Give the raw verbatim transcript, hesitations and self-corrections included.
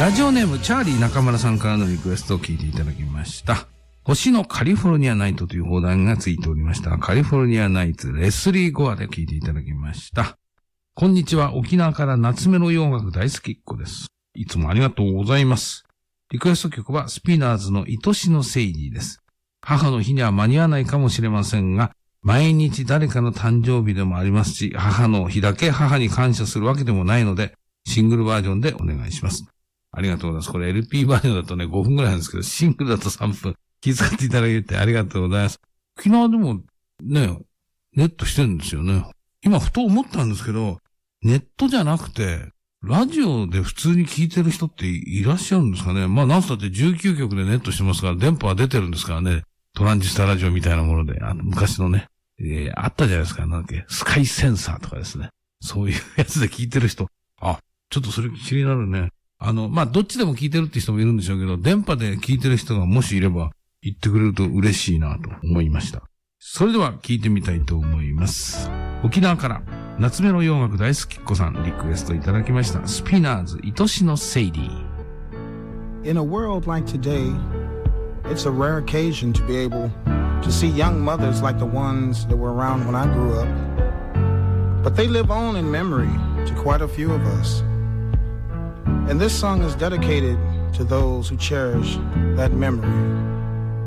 ラジオネームチャーリー中村さんからのリクエストを聞いていただきました。星のカリフォルニアナイトという放題がついておりました。カリフォルニアナイツレスリー・ゴアで聞いていただきました。こんにちは。沖縄から夏メロ洋楽大好きっ子です。いつもありがとうございます。リクエスト曲はスピナーズの愛しのセイリーです。母の日には間に合わないかもしれませんが、毎日誰かの誕生日でもありますし、母の日だけ母に感謝するわけでもないので、シングルバージョンでお願いします。ありがとうございます。これ エルピー バージョンだとね、ごふんくらいなんですけど、シングルだとさんぷん。気遣っていただいてありがとうございます。沖縄でもね、ネットしてるんですよね。今ふと思ったんですけど、ネットじゃなくて、ラジオで普通に聞いてる人っていらっしゃるんですかね。まあ、なんすだってじゅうきゅうきょくでネットしてますから、電波は出てるんですからね。トランジスタラジオみたいなもので、あの、昔のね、えー、あったじゃないですか。なんだっけ、スカイセンサーとかですね。そういうやつで聞いてる人。あ、ちょっとそれ気になるね。あの、まあ、どっちでも聞いてるって人もいるんでしょうけど、電波で聞いてる人がもしいれば、言ってくれると嬉しいなと思いました。それでは聞いてみたいと思います。沖縄から夏メロ洋楽大好きっ子さんリクエストいただきました。スピナーズ愛しのセイリー。 In a world like today, it's a rare occasion to be able to see young mothers like the ones that were around when I grew up. But they live on in memory to quite a few of us. And this song is dedicated to those who cherish that memory.